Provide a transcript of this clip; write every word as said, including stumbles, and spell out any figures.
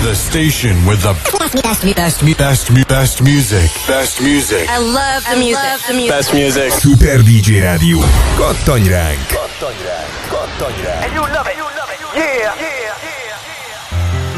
The station with the best, best, best, best, best music. Best music. I love the music. I love the music. Best music. Super dé dzsé Rádió. Kattanj ránk! Kattanj ránk! Kattanj ránk! And you love it. You love it. Yeah. Yeah.